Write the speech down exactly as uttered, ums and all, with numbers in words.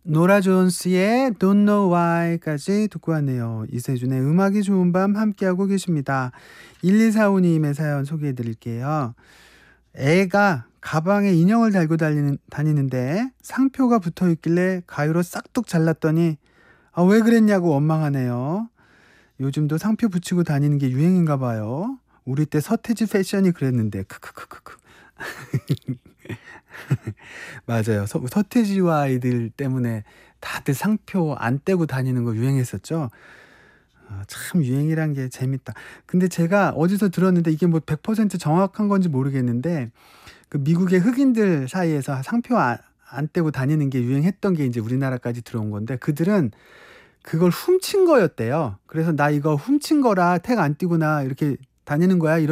노라 존스의 Don't Know Why까지 듣고 왔네요. 이세준의 음악이 좋은 밤 함께하고 계십니다. 일이사오 님의 사연 소개해 드릴게요. 애가 가방에 인형을 달고 다니는, 다니는데 상표가 붙어 있길래 가위로 싹둑 잘랐더니 아, 왜 그랬냐고 원망하네요. 요즘도 상표 붙이고 다니는 게 유행인가 봐요. 우리 때 서태지 패션이 그랬는데 크크크크크. 맞아요. 서, 서태지와 아이들 때문에 다들 상표 안 떼고 다니는 거 유행했었죠. 아, 참 유행이란 게 재밌다. 근데 제가 어디서 들었는데 이게 뭐 백 퍼센트 정확한 건지 모르겠는데 그 미국의 흑인들 사이에서 상표 안, 안 떼고 다니는 게 유행했던 게 이제 우리나라까지 들어온 건데 그들은 그걸 훔친 거였대요. 그래서 나 이거 훔친 거라 택 안 띄고 나 이렇게 다니는 거야. 이런